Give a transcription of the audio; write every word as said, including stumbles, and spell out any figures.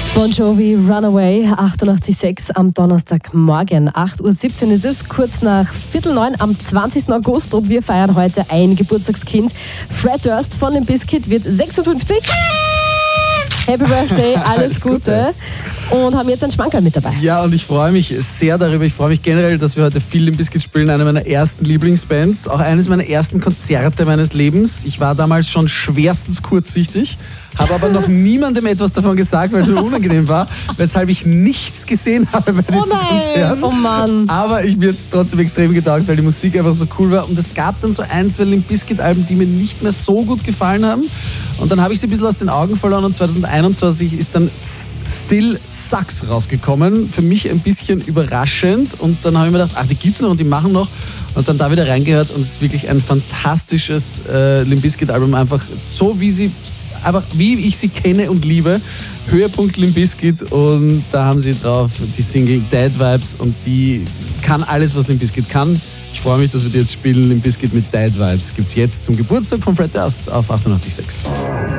Bon Jovi, Runaway, achtundachtzig Komma sechs am Donnerstagmorgen. acht Uhr siebzehn ist es, kurz nach Viertel neun am zwanzigsten August. Und wir feiern heute ein Geburtstagskind. Fred Durst von Limp Bizkit wird sechsundfünfzig. Happy Birthday, alles, alles Gute. Gute. Und haben jetzt einen Schmankerl mit dabei. Ja, und ich freue mich sehr darüber. Ich freue mich generell, dass wir heute viel Limp Bizkit spielen. Eine meiner ersten Lieblingsbands. Auch eines meiner ersten Konzerte meines Lebens. Ich war damals schon schwerstens kurzsichtig, habe aber noch niemandem etwas davon gesagt, weil es mir unangenehm war, weshalb ich nichts gesehen habe bei diesem oh nein. Konzert. Oh Mann. Aber ich mir jetzt trotzdem extrem getaugt, weil die Musik einfach so cool war. Und es gab dann so ein, zwei Limp Bizkit-Alben, die mir nicht mehr so gut gefallen haben. Und dann habe ich sie ein bisschen aus den Augen verloren und zwanzig einundzwanzig ist dann Still Sucks rausgekommen. Für mich ein bisschen überraschend. Und dann habe ich mir gedacht, ach, die gibt's noch und die machen noch. Und dann da wieder reingehört und es ist wirklich ein fantastisches äh, Limp Bizkit-Album. Einfach so, wie sie, aber wie ich sie kenne und liebe. Höhepunkt Limp Bizkit und da haben sie drauf die Single Dead Vibes und die kann alles, was Limp Bizkit kann. Ich freue mich, dass wir die jetzt spielen. Limp Bizkit mit Dead Vibes gibt's jetzt zum Geburtstag von Fred Durst auf achtundachtzig Komma sechs.